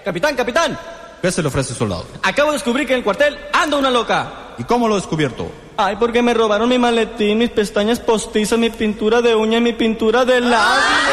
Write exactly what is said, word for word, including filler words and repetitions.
Capitán, capitán. ¿Qué se le ofrece, soldado? Acabo de descubrir que en el cuartel anda una loca. ¿Y cómo lo he descubierto? Ay, porque me robaron mi maletín, mis pestañas postizas, mi pintura de uña y mi pintura de labios.